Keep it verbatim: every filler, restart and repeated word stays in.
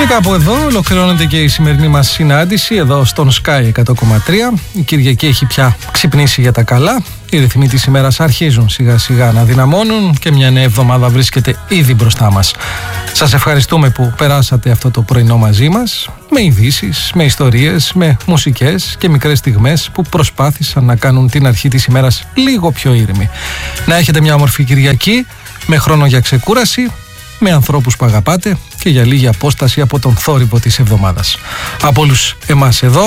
κάπου εδώ ολοκληρώνεται και η σημερινή μας συνάντηση εδώ στον Sky εκατό κόμμα τρία. Η Κυριακή έχει πια ξυπνήσει για τα καλά. Οι ρυθμοί της ημέρας αρχίζουν σιγά σιγά να δυναμώνουν και μια νέα εβδομάδα βρίσκεται ήδη μπροστά μας. Σας ευχαριστούμε που περάσατε αυτό το πρωινό μαζί μας, με ειδήσεις, με ιστορίες, με μουσικές και μικρές στιγμές που προσπάθησαν να κάνουν την αρχή της ημέρας λίγο πιο ήρεμη. Να έχετε μια όμορφη Κυριακή, με χρόνο για ξεκούραση, με ανθρώπους που αγαπάτε και για λίγη απόσταση από τον θόρυβο της εβδομάδας. Από όλους εμάς εδώ,